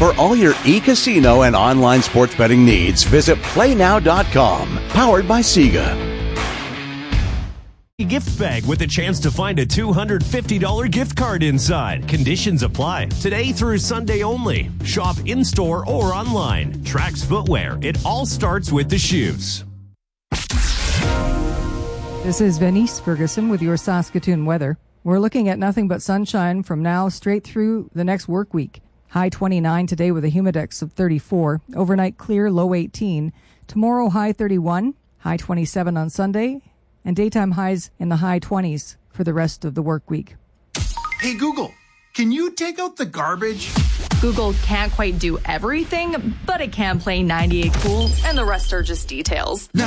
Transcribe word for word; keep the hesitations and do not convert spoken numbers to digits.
For all your e-casino and online sports betting needs, visit play now dot com. Powered by Sega. Gift bag with a chance to find a two hundred fifty dollars gift card inside. Conditions apply. Today through Sunday only. Shop in-store or online. Trax Footwear. It all starts with the shoes. This is Venice Ferguson with your Saskatoon weather. We're looking at nothing but sunshine from now straight through the next work week. High twenty-nine today with a humidex of thirty-four. Overnight clear, low eighteen. Tomorrow high thirty-one. High twenty-seven on Sunday. And daytime highs in the high twenties for the rest of the work week. Hey, Google, can you take out the garbage? Google can't quite do everything, but it can play ninety-eight Cool, and the rest are just details.